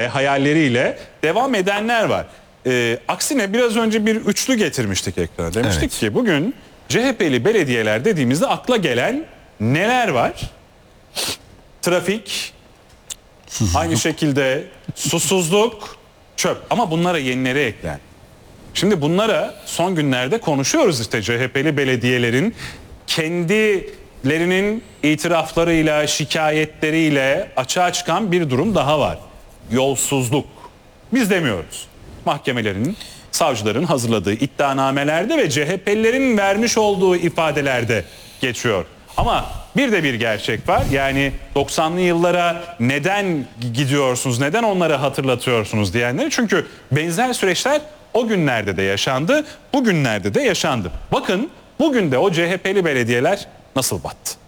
hayalleriyle devam edenler var. Aksine biraz önce bir üçlü getirmiştik ekrana. Demiştik ki bugün CHP'li belediyeler dediğimizde akla gelen neler var? Trafik, aynı şekilde susuzluk, çöp. Ama bunlara yenileri eklen. Şimdi bunlara son günlerde konuşuyoruz işte CHP'li belediyelerin kendilerinin itiraflarıyla, şikayetleriyle açığa çıkan bir durum daha var. Yolsuzluk. Biz demiyoruz. Mahkemelerin, savcıların hazırladığı iddianamelerde ve CHP'lilerin vermiş olduğu ifadelerde geçiyor. Ama bir de bir gerçek var. Yani 90'lı yıllara neden gidiyorsunuz, neden onları hatırlatıyorsunuz diyenleri. Çünkü benzer süreçler o günlerde de yaşandı, bugünlerde de yaşandı. Bakın bugün de o CHP'li belediyeler nasıl battı?